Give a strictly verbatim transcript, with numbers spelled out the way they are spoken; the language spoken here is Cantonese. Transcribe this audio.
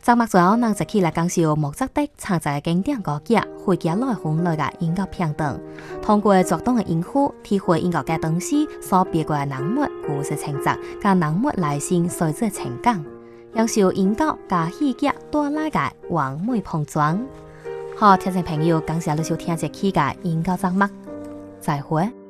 昨目最後人就起來講述毛澤東創作嘅經典歌劇《回家來風來》嘅音樂片段，通過作動嘅音符，體會音樂嘅東西所別個嘅人物故事情節，加人物內心所知嘅情感，享受音樂加戲劇帶來嘅完美碰撞。好，聽眾朋友，感謝你收聽這期嘅音樂節目，再會。